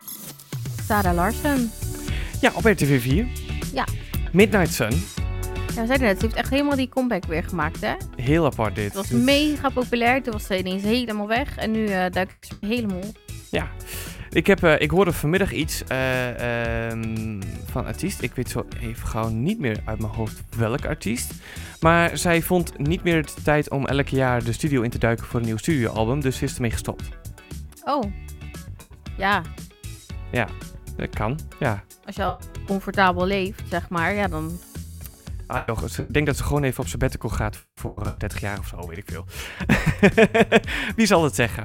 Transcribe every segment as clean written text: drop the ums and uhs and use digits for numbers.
Sarah Larsson. Ja, op RTV 4. Ja. Midnight Sun. Ja, we zeiden net, ze heeft echt helemaal die comeback weer gemaakt, hè? Heel apart dit. Het was mega populair, toen was ze ineens helemaal weg. En nu duikt ze helemaal op. Ja. Ik hoorde vanmiddag iets van artiest. Ik weet zo even gauw niet meer uit mijn hoofd welk artiest. Maar zij vond niet meer de tijd om elk jaar de studio in te duiken voor een nieuw studioalbum. Dus ze is ermee gestopt. Oh. Ja. Ja, dat kan. Ja. Als je al comfortabel leeft, zeg maar, ja dan... Ik denk dat ze gewoon even op sabbatical gaat voor 30 jaar of zo, weet ik veel. Wie zal het zeggen?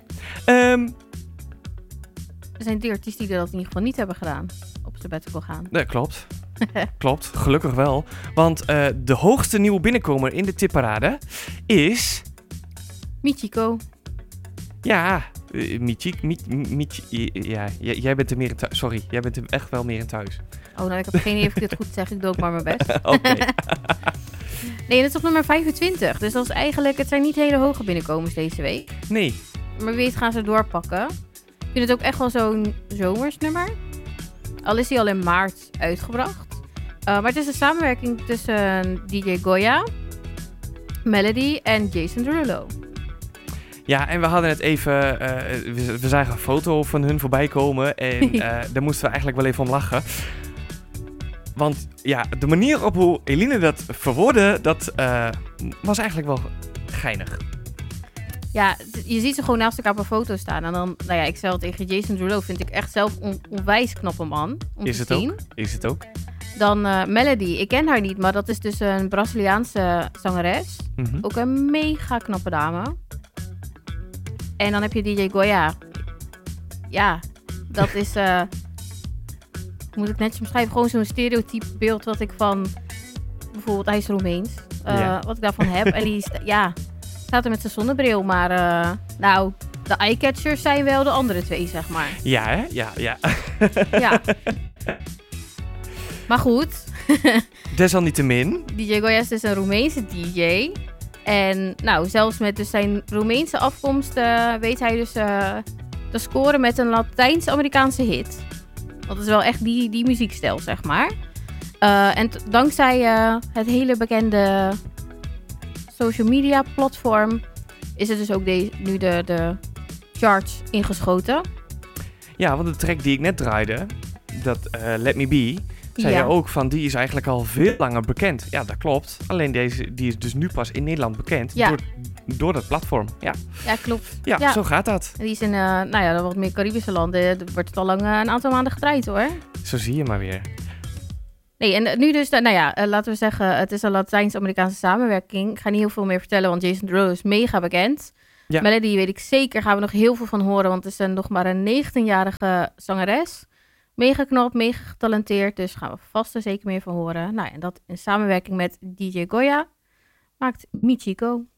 Er zijn die artiesten die dat in ieder geval niet hebben gedaan. Op sabbatical gaan. Nee, klopt. Klopt, gelukkig wel. Want de hoogste nieuwe binnenkomer in de tipparade is... Michiko. Ja, ja, jij bent er meer in thuis. Sorry, jij bent er echt wel meer in thuis. Oh, nou, ik heb geen idee of ik dit goed zeg. Ik doe ook maar mijn best. Oké. Nee, dat is op nummer 25. Dus dat is eigenlijk... Het zijn niet hele hoge binnenkomers deze week. Nee. Maar wie weet gaan ze doorpakken. Ik vind het ook echt wel zo'n zomersnummer. Al is hij al in maart uitgebracht. Maar het is een samenwerking tussen DJ Goya, Melody en Jason Derulo. Ja, en we hadden het even... we zagen een foto van hun voorbij komen. En daar moesten we eigenlijk wel even om lachen. Want ja, de manier op hoe Eline dat verwoordde, dat was eigenlijk wel geinig. Ja, je ziet ze gewoon naast elkaar op een foto staan. En dan, nou ja, ik zei al tegen Jason Derulo, vind ik echt zelf onwijs knappe man om Is te het zien. ook? Is het ook? Dan Melody, ik ken haar niet, maar dat is dus een Braziliaanse zangeres. Mm-hmm. Ook een mega knappe dame. En dan heb je DJ Goya. Ja, dat is... hoe moet ik netjes omschrijven? Gewoon zo'n stereotype beeld wat ik van... Bijvoorbeeld, hij is Roemeens. Wat ik daarvan heb. En die staat er met zijn zonnebril. Maar nou, de eyecatchers zijn wel de andere twee, zeg maar. Ja, hè? Ja. Ja. Maar goed. Desalniettemin. DJ Goya is dus een Roemeense DJ. En nou, zelfs met dus zijn Roemeense afkomst weet hij dus te scoren met een Latijns-Amerikaanse hit. Dat is wel echt die muziekstijl, zeg maar. En dankzij het hele bekende social media platform is het dus ook nu de charts ingeschoten. Ja, want de track die ik net draaide, dat Let Me Be, zei je ook van, die is eigenlijk al veel langer bekend. Ja, dat klopt. Alleen die is dus nu pas in Nederland bekend door dat platform. Ja, klopt. Ja, zo gaat dat. En die is in de wat meer Caribische landen, wordt het al lang een aantal maanden gedraaid, hoor. Zo zie je maar weer. Nee, en nu dus, laten we zeggen, het is een Latijns-Amerikaanse samenwerking. Ik ga niet heel veel meer vertellen, want Jason Derulo is mega bekend. Ja. Melody weet ik zeker, gaan we nog heel veel van horen, want het is nog maar een 19-jarige zangeres. Mega knap, mega getalenteerd, dus gaan we vast en zeker meer van horen. Nou, en dat in samenwerking met DJ Goya maakt Michiko.